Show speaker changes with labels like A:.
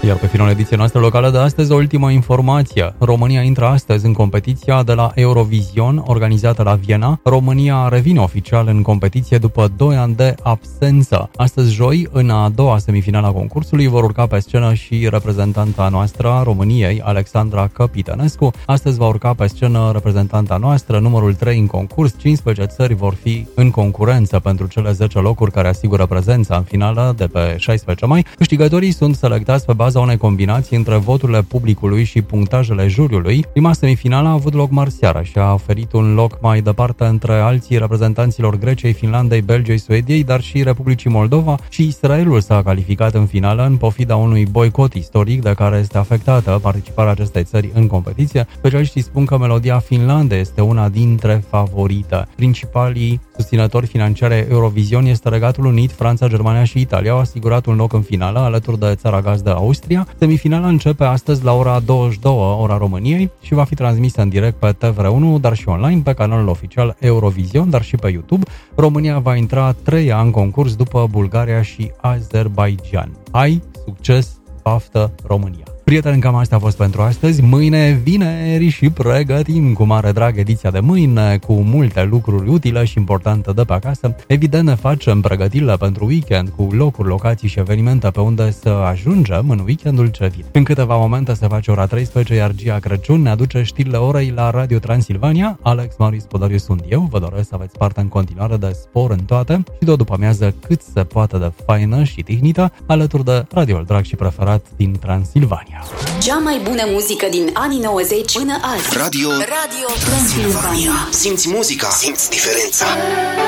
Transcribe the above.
A: Iar pe finalul ediției noastre locale de astăzi, o ultimă informație. România intră astăzi în competiția de la Eurovision, organizată la Viena. România revine oficial în competiție după 2 ani de absență. Astăzi, joi, în a doua semifinală a concursului, vor urca pe scenă și reprezentanta noastră a României, Alexandra Căpitănescu. Astăzi va urca pe scenă reprezentanta noastră, numărul 3 în concurs. 15 țări vor fi în concurență pentru cele 10 locuri care asigură prezența în finală de pe 16 mai. Câștigătorii sunt selectați pe baza unei combinații între voturile publicului și punctajele juriului. Prima semifinală a avut loc marți seara și a oferit un loc mai departe între alții reprezentanților Greciei, Finlandei, Belgiei, Suediei, dar și Republicii Moldova, și Israelul s-a calificat în finală în pofida unui boicot istoric de care este afectată participarea acestei țări în competiție. Specialiștii spun că melodia Finlandei este una dintre favorite. Principalii susținători financiare Eurovision este Regatul Unit, Franța, Germania și Italia. Au asigurat un loc în finală alături de țara gazdă Austria. Semifinala începe astăzi la ora 22, ora României, și va fi transmisă în direct pe TVR1, dar și online pe canalul oficial Eurovision, dar și pe YouTube. România va intra a treia în concurs după Bulgaria și Azerbaijan. Hai, succes, baftă România! Prieteni, cam asta a fost pentru astăzi. Mâine, vineri, și pregătim cu mare drag ediția de mâine, cu multe lucruri utile și importante de pe acasă. Evident, ne facem pregătirile pentru weekend, cu locuri, locații și evenimente pe unde să ajungem în weekendul ce vine. În câteva momente se face ora 13, iar Gia Crăciun ne aduce știrile orei la Radio Transilvania. Alex Marius Podariu sunt eu. Vă doresc să aveți parte în continuare de spor în toate și de o după-amiază cât se poate de faină și tihnită, alături de radioul drag și preferat din Transilvania.
B: Cea mai bună muzică din anii 90 până azi.
C: Radio Transilvania. Simți muzica, simți diferența.